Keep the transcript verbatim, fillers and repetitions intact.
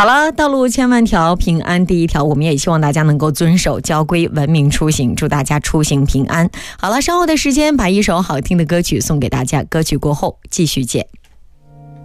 好了，道路千万条，平安第一条，我们也希望大家能够遵守交规，文明出行，祝大家出行平安。好了，稍后的时间把一首好听的歌曲送给大家，歌曲过后继续见。